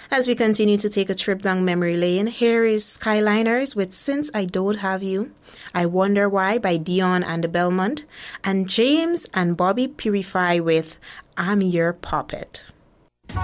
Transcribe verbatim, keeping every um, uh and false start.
As we continue to take a trip down memory lane, here is Skyliners with Since I Don't Have You, I Wonder Why by Dion and the Belmont, and James and Bobby Purify with I'm Your Puppet.